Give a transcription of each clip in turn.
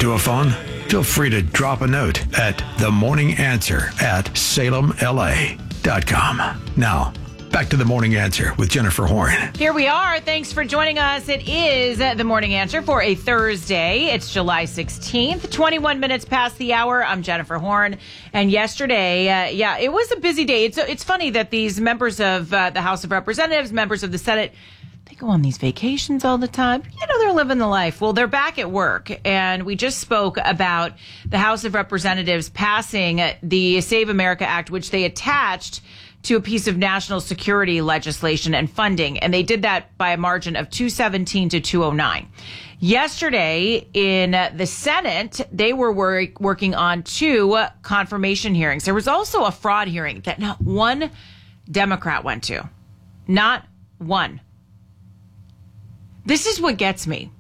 you a phone? Feel free to drop a note at themorninganswer@salemla.com. Now, back to The Morning Answer with Jennifer Horn. Here we are. Thanks for joining us. It is The Morning Answer for a Thursday. It's July 16th, 21 minutes past the hour. I'm Jennifer Horn. And yesterday, it was a busy day. It's funny that these members of the House of Representatives, members of the Senate, they go on these vacations all the time. You know, they're living the life. Well, they're back at work. And we just spoke about the House of Representatives passing the Save America Act, which they attached to a piece of national security legislation and funding. And they did that by a margin of 217 to 209. Yesterday in the Senate, they were working on two confirmation hearings. There was also a fraud hearing that not one Democrat went to. Not one. This is what gets me.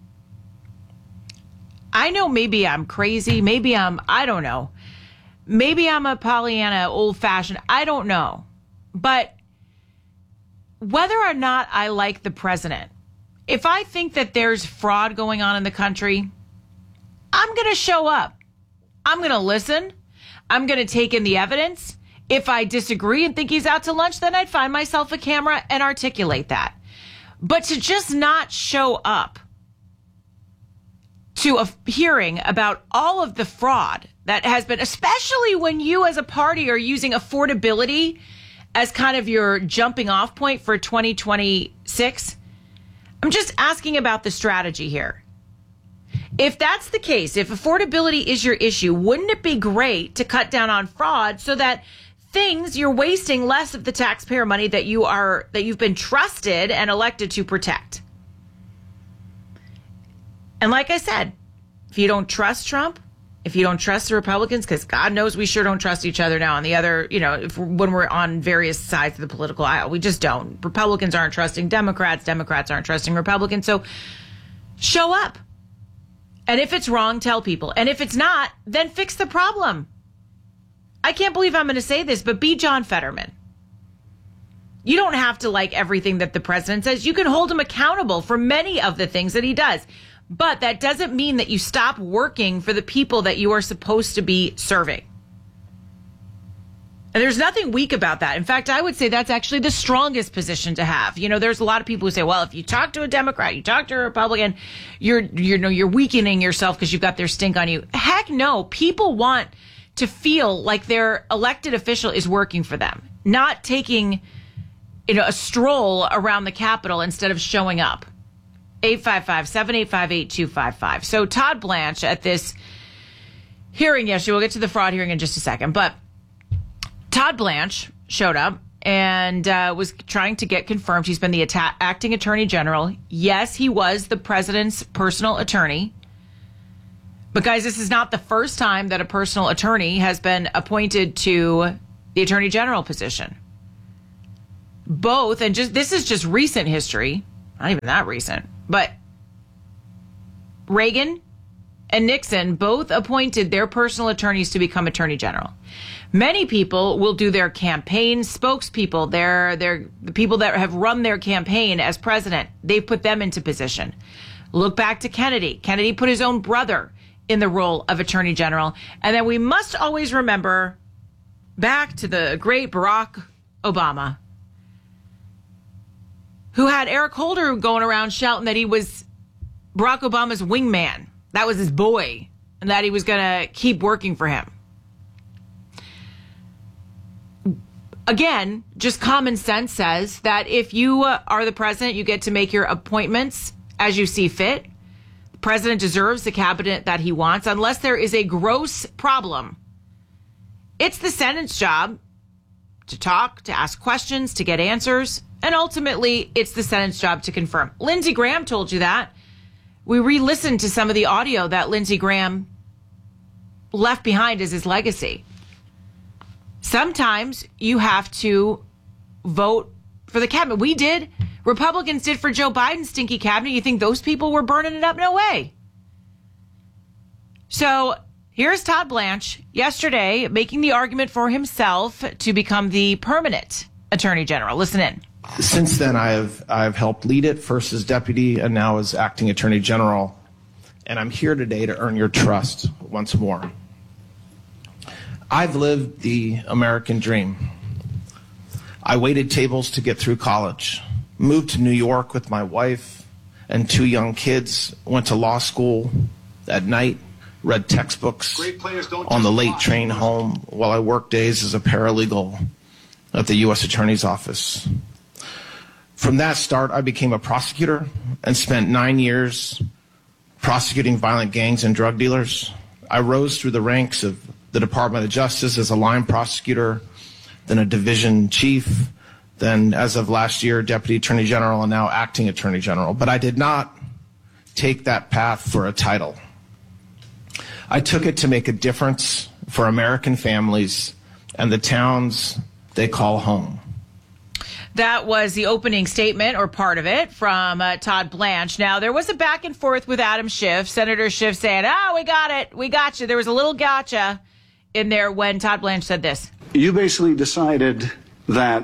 I know maybe I'm crazy. Maybe I don't know. Maybe I'm a Pollyanna, old-fashioned. I don't know. But whether or not I like the president, if I think that there's fraud going on in the country, I'm going to show up. I'm going to listen. I'm going to take in the evidence. If I disagree and think he's out to lunch, then I'd find myself a camera and articulate that. But to just not show up to a hearing about all of the fraud that has been, especially when you as a party are using affordability as kind of your jumping off point for 2026, I'm just asking about the strategy here. If that's the case, if affordability is your issue, wouldn't it be great to cut down on fraud so that you're wasting less of the taxpayer money that you've been trusted and elected to protect? And like I said, if you don't trust Trump, if you don't trust the Republicans, because God knows we sure don't trust each other now on the other, when we're on various sides of the political aisle, we just don't. Republicans aren't trusting Democrats. Democrats aren't trusting Republicans. So show up. And if it's wrong, tell people. And if it's not, then fix the problem. I can't believe I'm going to say this, but be John Fetterman. You don't have to like everything that the president says. You can hold him accountable for many of the things that he does. But that doesn't mean that you stop working for the people that you are supposed to be serving. And there's nothing weak about that. In fact, I would say that's actually the strongest position to have. There's a lot of people who say, well, if you talk to a Democrat, you talk to a Republican, you're weakening yourself because you've got their stink on you. Heck no. People want to feel like their elected official is working for them, not taking, a stroll around the Capitol instead of showing up. 855-785-8255. So Todd Blanche at this hearing yesterday, we'll get to the fraud hearing in just a second, but Todd Blanche showed up and was trying to get confirmed. He's been the acting attorney general. Yes, he was the president's personal attorney. But guys, this is not the first time that a personal attorney has been appointed to the attorney general position. Both, and this is just recent history, not even that recent, but Reagan and Nixon both appointed their personal attorneys to become attorney general. Many people will do their campaign spokespeople. They're the people that have run their campaign as president. They've put them into position. Look back to Kennedy. Kennedy put his own brother in the role of attorney general. And then we must always remember back to the great Barack Obama, who had Eric Holder going around shouting that he was Barack Obama's wingman. That was his boy, and that he was going to keep working for him. Again, just common sense says that if you are the president, you get to make your appointments as you see fit. The president deserves the cabinet that he wants, unless there is a gross problem. It's the Senate's job to talk, to ask questions, to get answers. And ultimately, it's the Senate's job to confirm. Lindsey Graham told you that. We re-listened to some of the audio that Lindsey Graham left behind as his legacy. Sometimes you have to vote for the cabinet. We did. Republicans did for Joe Biden's stinky cabinet. You think those people were burning it up? No way. So here's Todd Blanche yesterday making the argument for himself to become the permanent attorney general. Listen in. Since then, I've helped lead it, first as deputy and now as acting attorney general. and I'm here today to earn your trust once more. I've lived the American dream. I waited tables to get through college, moved to New York with my wife and 2 young kids, went to law school at night, read textbooks on the late train home while I worked days as a paralegal at the U.S. Attorney's Office. From that start, I became a prosecutor and spent 9 years prosecuting violent gangs and drug dealers. I rose through the ranks of the Department of Justice as a line prosecutor, then a division chief, then, as of last year, Deputy Attorney General, and now Acting Attorney General. But I did not take that path for a title. I took it to make a difference for American families and the towns they call home. That was the opening statement, or part of it, from Todd Blanche. Now, there was a back and forth with Adam Schiff. Senator Schiff saying, we got it. We got you. There was a little gotcha in there when Todd Blanche said this. You basically decided that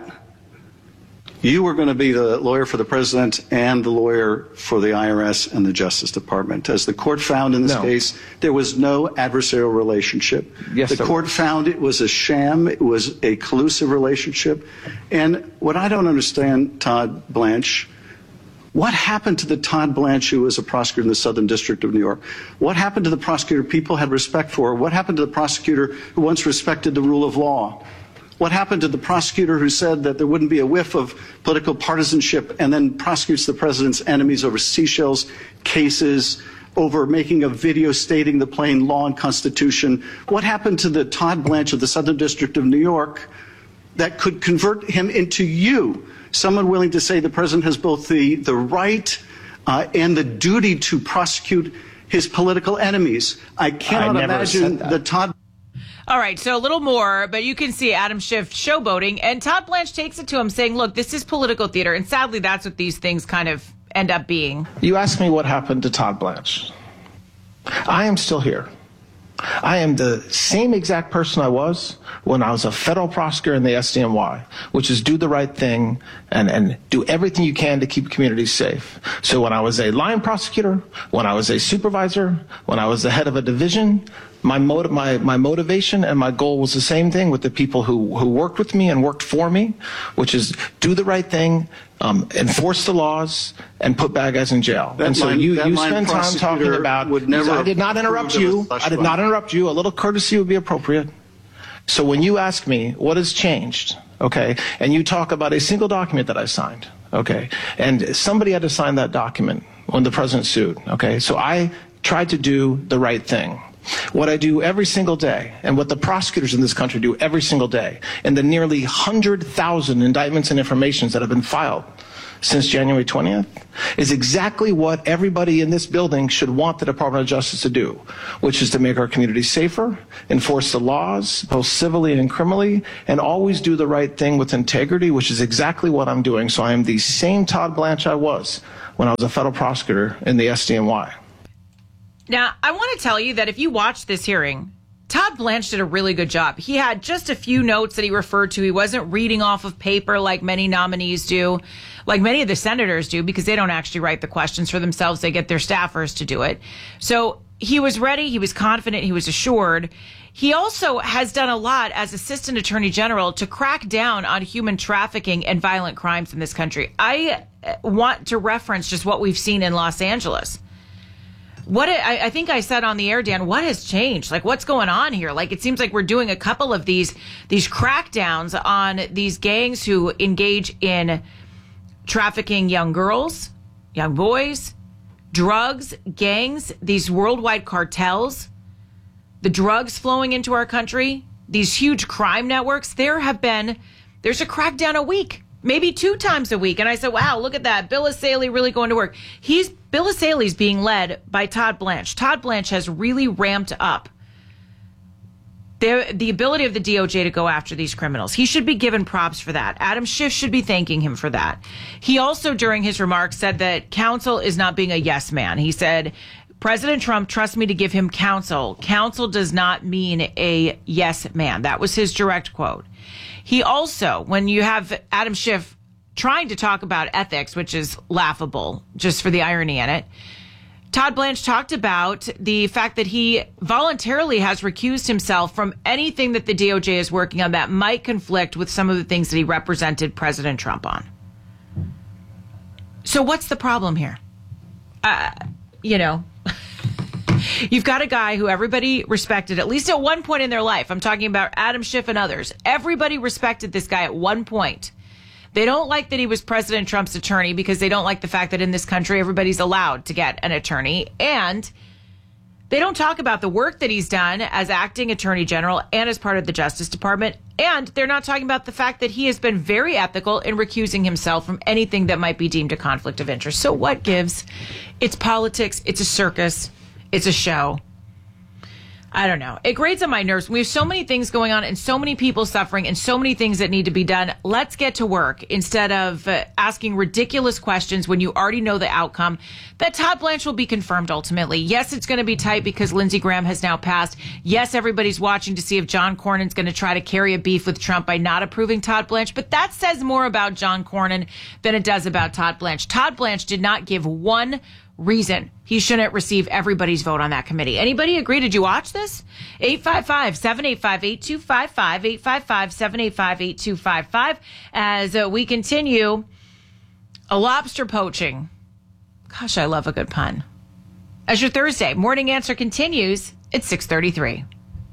you were going to be the lawyer for the president and the lawyer for the IRS and the Justice Department. As the court found in this case, there was no adversarial relationship. Yes, the court found it was a sham. It was a collusive relationship. And what I don't understand, Todd Blanche, what happened to the Todd Blanche who was a prosecutor in the Southern District of New York? What happened to the prosecutor people had respect for? What happened to the prosecutor who once respected the rule of law? What happened to the prosecutor who said that there wouldn't be a whiff of political partisanship and then prosecutes the president's enemies over Seychelles cases, over making a video stating the plain law and Constitution? What happened to the Todd Blanche of the Southern District of New York that could convert him into you? Someone willing to say the president has both the right and the duty to prosecute his political enemies. I cannot imagine the Todd. All right, so a little more, but you can see Adam Schiff showboating, and Todd Blanche takes it to him saying, look, this is political theater, and sadly that's what these things kind of end up being. You asked me what happened to Todd Blanche. I am still here. I am the same exact person I was when I was a federal prosecutor in the SDNY, which is do the right thing and do everything you can to keep communities safe. So when I was a line prosecutor, when I was a supervisor, when I was the head of a division, my motivation and my goal was the same thing with the people who worked with me and worked for me, which is do the right thing, enforce the laws, and put bad guys in jail. And so you spend time talking about, I did not interrupt you. I did not interrupt you. A little courtesy would be appropriate. So when you ask me what has changed, okay, and you talk about a single document that I signed, okay, and somebody had to sign that document when the president sued, okay, so I tried to do the right thing. What I do every single day, and what the prosecutors in this country do every single day, and the nearly 100,000 indictments and informations that have been filed since January 20th, is exactly what everybody in this building should want the Department of Justice to do, which is to make our communities safer, enforce the laws, both civilly and criminally, and always do the right thing with integrity, which is exactly what I'm doing. So I am the same Todd Blanche I was when I was a federal prosecutor in the SDNY. Now, I want to tell you that if you watch this hearing, Todd Blanche did a really good job. He had just a few notes that he referred to. He wasn't reading off of paper like many nominees do, like many of the senators do, because they don't actually write the questions for themselves. They get their staffers to do it. So he was ready. He was confident. He was assured. He also has done a lot as Assistant Attorney General to crack down on human trafficking and violent crimes in this country. I want to reference just what we've seen in Los Angeles. I think I said on the air, Dan, what has changed? Like, what's going on here? Like, it seems like we're doing a couple of these crackdowns on these gangs who engage in trafficking young girls, young boys, drugs, gangs, these worldwide cartels, the drugs flowing into our country, these huge crime networks. There's a crackdown a week, maybe 2 times a week. And I said, wow, look at that. Bill Essayli really going to work. Bill Essayli's being led by Todd Blanche. Todd Blanche has really ramped up the ability of the DOJ to go after these criminals. He should be given props for that. Adam Schiff should be thanking him for that. He also, during his remarks, said that counsel is not being a yes man. He said, President Trump trusts me to give him counsel. Counsel does not mean a yes man. That was his direct quote. He also, when you have Adam Schiff trying to talk about ethics, which is laughable, just for the irony in it, Todd Blanche talked about the fact that he voluntarily has recused himself from anything that the DOJ is working on that might conflict with some of the things that he represented President Trump on. So what's the problem here? You've got a guy who everybody respected, at least at one point in their life. I'm talking about Adam Schiff and others. Everybody respected this guy at one point. They don't like that he was President Trump's attorney because they don't like the fact that in this country, everybody's allowed to get an attorney. And they don't talk about the work that he's done as acting attorney general and as part of the Justice Department. And they're not talking about the fact that he has been very ethical in recusing himself from anything that might be deemed a conflict of interest. So what gives? It's politics. It's a circus. It's a show. I don't know. It grates on my nerves. We have so many things going on and so many people suffering and so many things that need to be done. Let's get to work instead of asking ridiculous questions when you already know the outcome that Todd Blanche will be confirmed ultimately. Yes, it's going to be tight because Lindsey Graham has now passed. Yes, everybody's watching to see if John Cornyn's going to try to carry a beef with Trump by not approving Todd Blanche. But that says more about John Cornyn than it does about Todd Blanche. Todd Blanche did not give one reason he shouldn't receive everybody's vote on that committee. Anybody agree? Did you watch this? 855-785-8255, 855-785-8255. As we continue, a lobster poaching. Gosh, I love a good pun. As your Thursday morning answer continues, it's 6:33.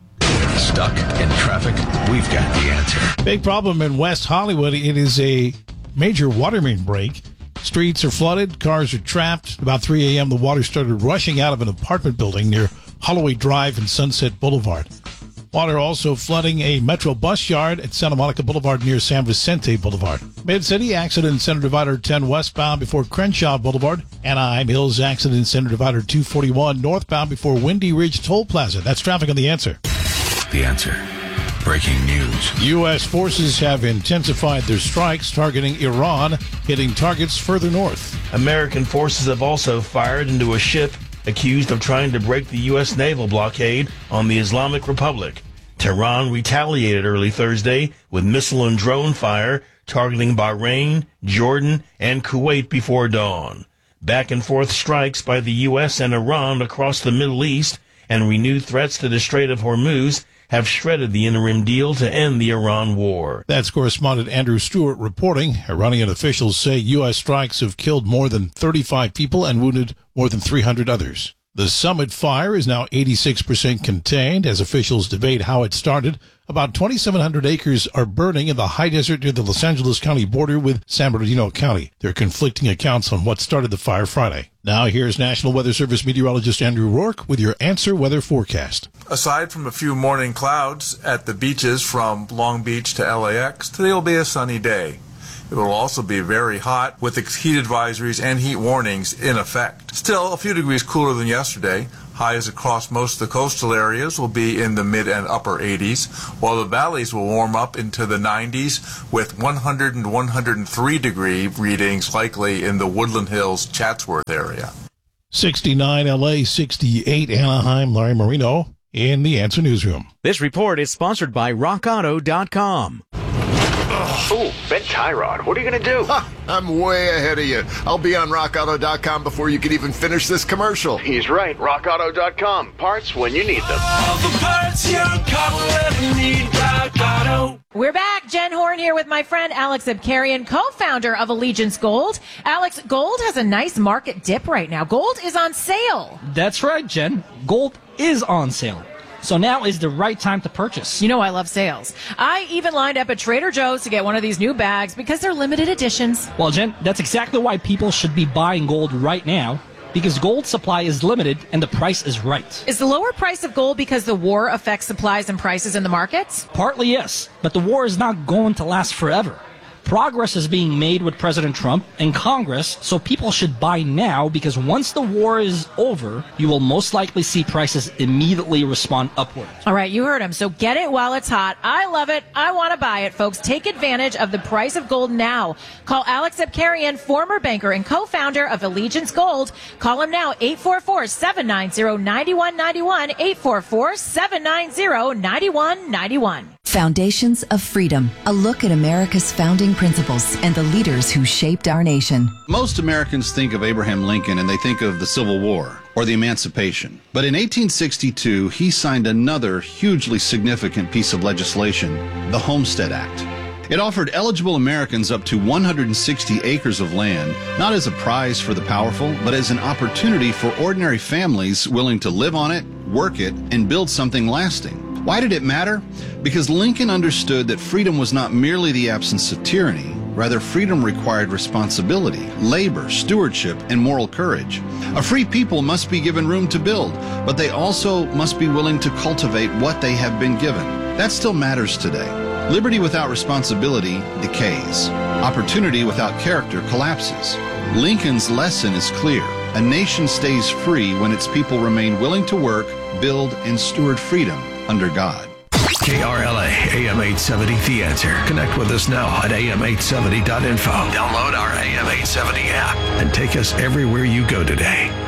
Stuck in traffic? We've got the answer. Big problem in West Hollywood. It is a major water main break. Streets are flooded. Cars are trapped. About 3 a.m., the water started rushing out of an apartment building near Holloway Drive and Sunset Boulevard. Water also flooding a Metro bus yard at Santa Monica Boulevard near San Vicente Boulevard. Mid-City accident Center Divider 10 westbound before Crenshaw Boulevard. Anaheim Hills accident Center Divider 241 northbound before Windy Ridge Toll Plaza. That's traffic on The Answer. The Answer. Breaking news. U.S. forces have intensified their strikes targeting Iran, hitting targets further north. American forces have also fired into a ship accused of trying to break the U.S. naval blockade on the Islamic Republic. Tehran retaliated early Thursday with missile and drone fire targeting Bahrain, Jordan, and Kuwait before dawn. Back and forth strikes by the U.S. and Iran across the Middle East and renewed threats to the Strait of Hormuz have shredded the interim deal to end the Iran war. That's correspondent Andrew Stewart reporting. Iranian officials say U.S. strikes have killed more than 35 people and wounded more than 300 others. The Summit fire is now 86% contained as officials debate how it started. About 2,700 acres are burning in the high desert near the Los Angeles County border with San Bernardino County. There are conflicting accounts on what started the fire Friday. Now here's National Weather Service meteorologist Andrew Rourke with your Answer Weather forecast. Aside from a few morning clouds at the beaches from Long Beach to LAX, today will be a sunny day. It will also be very hot with heat advisories and heat warnings in effect. Still, a few degrees cooler than yesterday. Highs across most of the coastal areas will be in the mid and upper 80s, while the valleys will warm up into the 90s with 100 and 103 degree readings likely in the Woodland Hills, Chatsworth area. 69 LA, 68 Anaheim. Larry Marino in the Answer Newsroom. This report is sponsored by RockAuto.com. Ooh, bent tie rod. What are you going to do? I'm way ahead of you. I'll be on RockAuto.com before you can even finish this commercial. He's right. RockAuto.com. Parts when you need them. All the parts your car will ever need. Rock Auto. We're back. Jen Horn here with my friend Alex Abkarian, co-founder of Allegiance Gold. Alex, gold has a nice market dip right now. Gold is on sale. That's right, Jen. Gold is on sale. So now is the right time to purchase. You know I love sales. I even lined up at Trader Joe's to get one of these new bags because they're limited editions. Well, Jen, that's exactly why people should be buying gold right now, because gold supply is limited and the price is right. Is the lower price of gold because the war affects supplies and prices in the markets? Partly, yes, but the war is not going to last forever. Progress is being made with President Trump and Congress, so people should buy now because once the war is over, you will most likely see prices immediately respond upward. All right, you heard him. So get it while it's hot. I love it. I want to buy it, folks. Take advantage of the price of gold now. Call Alex Abkarian, former banker and co-founder of Allegiance Gold. Call him now, 844-790-9191, 844-790-9191. Foundations of Freedom, a look at America's founding principles and the leaders who shaped our nation. Most Americans think of Abraham Lincoln and they think of the Civil War. or the Emancipation. But in 1862, he signed another hugely significant piece of legislation, the Homestead Act. It offered eligible Americans up to 160 acres of land, not as a prize for the powerful, but as an opportunity for ordinary families willing to live on it, work it, and build something lasting. Why did it matter? Because Lincoln understood that freedom was not merely the absence of tyranny. Rather, freedom required responsibility, labor, stewardship, and moral courage. A free people must be given room to build, but they also must be willing to cultivate what they have been given. That still matters today. Liberty without responsibility decays. Opportunity without character collapses. Lincoln's lesson is clear. A nation stays free when its people remain willing to work, build, and steward freedom under God. KRLA AM 870 The Answer. Connect with us now at am870.info. Download our AM 870 app and take us everywhere you go today.